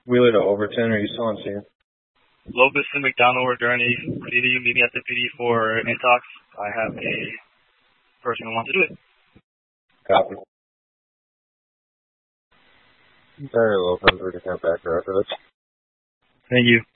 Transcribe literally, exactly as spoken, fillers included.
Wheeler to Overton, are you still on scene? Lopez and McDonald were during a P D meeting at the P D for intox. I have a person who wants to do it. Copy. Sorry, Lopez, we're just going to back her after this. Thank you.